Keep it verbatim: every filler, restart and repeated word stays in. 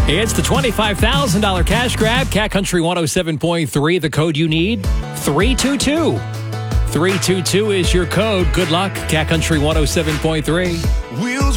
It's the twenty-five thousand dollars cash grab. Cat Country one oh seven point three. The code you need, three two two. three two two is your code. Good luck, Cat Country one oh seven point three. Wheels